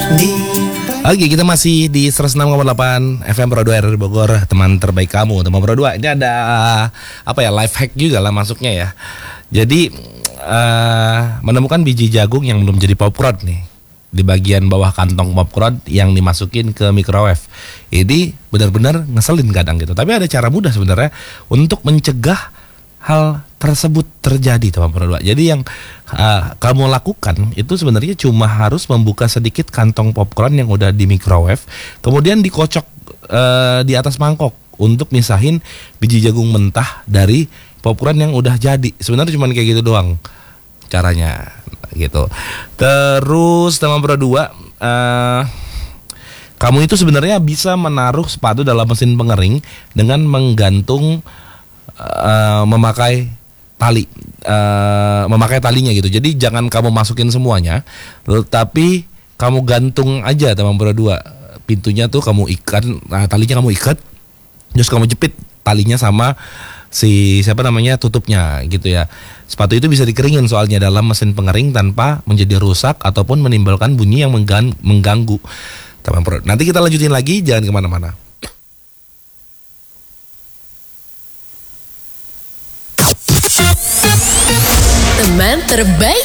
Oke, kita masih di 106,8 FM Pro 2 RRI Bogor, teman terbaik kamu, teman Pro 2. Ini ada life hack juga lah masuknya ya. Jadi menemukan biji jagung yang belum jadi popcorn nih di bagian bawah kantong popcorn yang dimasukin ke microwave. Ini benar-benar ngeselin kadang gitu. Tapi ada cara mudah sebenarnya untuk mencegah hal tersebut terjadi, teman Pro 2. Jadi yang kamu lakukan itu sebenarnya cuma harus membuka sedikit kantong popcorn yang udah di microwave, kemudian dikocok di atas mangkok untuk misahin biji jagung mentah dari popcorn yang udah jadi. Sebenarnya cuma kayak gitu doang caranya gitu. Terus teman Pro 2, kamu itu sebenarnya bisa menaruh sepatu dalam mesin pengering dengan menggantung memakai tali, memakai talinya gitu. Jadi jangan kamu masukin semuanya, tapi kamu gantung aja, teman Pro 2. Pintunya tuh kamu ikat, talinya kamu ikat, terus kamu jepit talinya sama tutupnya gitu ya. Sepatu itu bisa dikeringin soalnya dalam mesin pengering tanpa menjadi rusak ataupun menimbulkan bunyi yang mengganggu, teman Pro. Nanti kita lanjutin lagi, jangan kemana-mana. Teman terbaik